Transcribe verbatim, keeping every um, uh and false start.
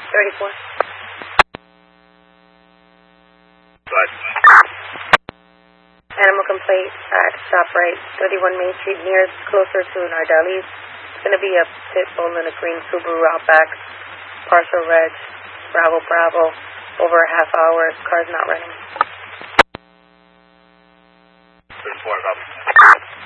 thirty-four. Good. Animal complaint at stop right, thirty-one Main Street, near, closer to Nardelli's. It's going to be a pit bull in a green Subaru Outback, parcel red, Bravo Bravo, over a half hour, car's not running. thirty-four, copy.